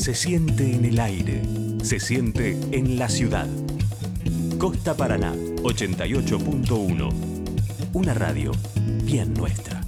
Se siente en el aire, se siente en la ciudad. Costa Paraná 88.1. Una radio bien nuestra.